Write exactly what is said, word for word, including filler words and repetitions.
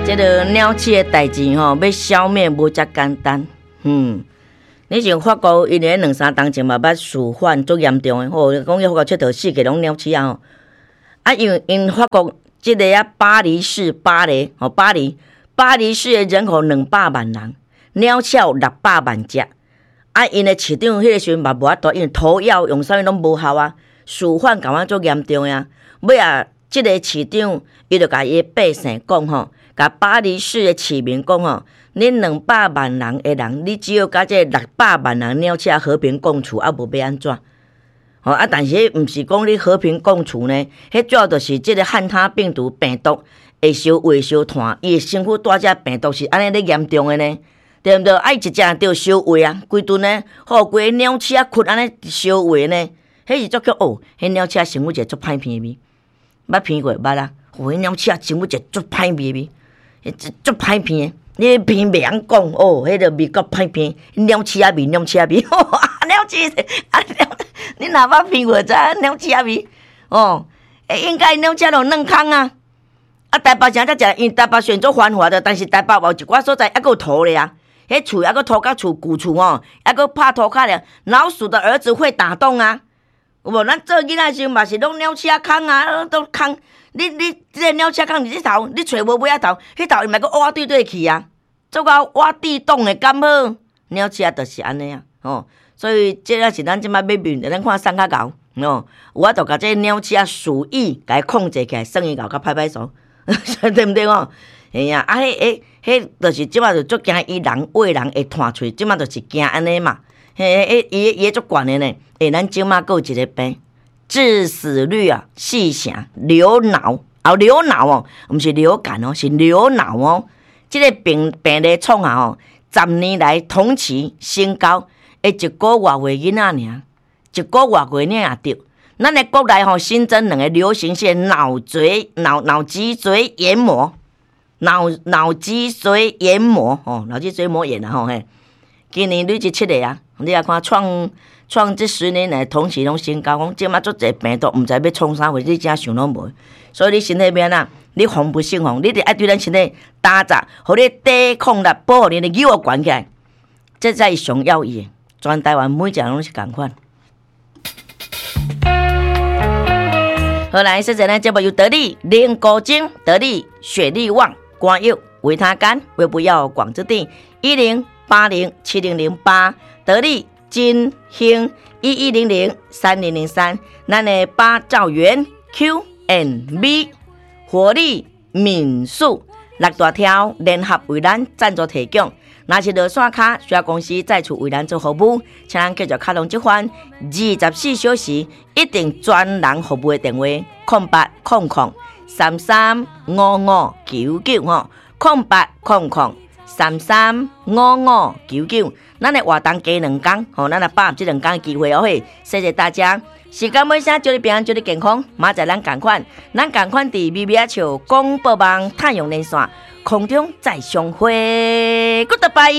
这个鸟鼠的代志吼，要消灭无遮简单。嗯，你像法国，因咧两三当前嘛，捌鼠患足严重的吼，讲伊法国佚佗四界拢鸟鼠啊吼。啊，因为因法国即个啊巴黎市巴黎吼巴黎巴黎市的人口两百万人，鸟鼠有六百万只。啊，因的市长迄个时阵嘛无法度，因为涂药用啥物拢无效啊，鼠患感觉足严重啊。尾啊，即个市长伊就甲伊百姓讲吼，甲巴黎市的市民讲吼，恁两百万人的人，你只要甲这六百万人鸟鼠和平共处，啊无要安怎？吼啊，但是迄毋是讲你和平共处呢，迄主要就是即个汉他病毒病毒会烧胃烧痰，伊的身躯带这病毒是安尼咧严重的呢。对毋对？啊，伊一只着烧胃啊，规顿呢，吼，规个鸟鼠啊，困安尼烧胃呢，迄是足叫哦，迄鸟鼠身躯一个足歹闻味，捌闻过捌啦？哦，迄鸟鼠身躯一个足歹闻味，迄足歹闻，你闻袂晓讲哦，迄个味够歹闻，鸟鼠啊味，鸟鼠啊味，吼，鸟鼠啊鸟，你若捌闻过知鸟鼠啊味？哦，应该鸟鼠就软空啊。啊，台北城才食，因台北选做繁华的，但是台北有一寡所在还佫有土咧啊。迄厝还佫土甲厝旧厝哦，还佫拍土骹咧。老鼠的儿子会打洞啊！有无？咱做囡仔时嘛是拢鸟鼠坑啊，都坑。你你即个鸟鼠坑，你头你找无尾仔头，迄头伊咪佫挖对对去啊！做到挖地洞的敢好？鸟鼠就是安尼啊！哦，所以这也是咱即摆要面对，咱看送较高哦。有法度甲这鸟鼠鼠疫甲伊控制起来，算伊搞较歹歹数，对毋对哦？哎呀，啊，迄、迄、迄，就是即摆就足惊伊人喂人会弹喙，即摆就是惊安尼嘛。嘿，迄伊伊足悬的呢。诶，咱即摆有一个病，致死率啊，四成，流脑，哦，流脑哦，毋是流感哦，是流脑哦。即、这个病病例创下哦，十年来同期新高，诶，一个外月囡仔尔，一个外月尔也着。咱的国内吼新增两个流行性脑髓脑脑脊髓炎膜。脑脑脊髓炎膜哦，脑脊髓膜炎啊吼嘿，今年累积七个啊，你来看创创这十年来同期拢新高，讲即马做这病毒，毋知要创啥货，你真想拢无。所以你身体边啊，你防不胜防，你得爱对咱身体打杂，互你抵抗力，保护你的幼儿管起来，这才是上要义的。全台湾每一个人拢是共款。好来，现在呢，节目由得力灵果精、得力雪力旺。光佑维他干胃部药广之定一零八零七零零八得力金兴一一零零三零零三，咱的八兆元 Q and B 活力敏速六大条联合为咱赞助提供。若是落线卡需要公司再次为咱做服务，请咱继续卡通这番二十四小时一定专人服务的电话空八空空。三三五五九九吼，空八空空三三五五九九，咱的活动加两天，吼，咱来把握这两天的机会哦嘿，谢谢大家。时间尾声，祝你平安，祝你健康。明仔咱同款，咱同款伫微微啊笑广播网太阳连线空中再相会 ，Goodbye。